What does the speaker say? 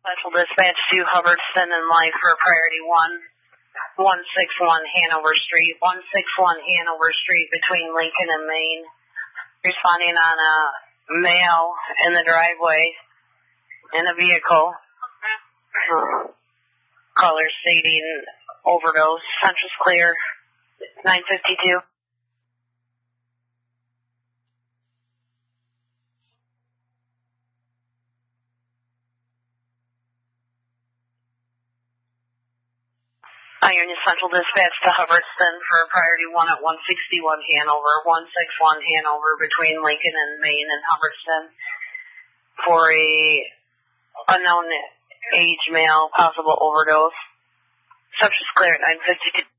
Special dispatch to Hubbardston and Life for priority 161 Hanover Street, 161 Hanover Street between Lincoln and Main. Responding on a male in the driveway in a vehicle. Caller stating overdose. Central's clear. 952. Union Central Dispatch to Hubbardston for priority 1 at 161 Hanover, 161 Hanover between Lincoln and Main and Hubbardston for a unknown age male possible overdose. Subject's clear at 952.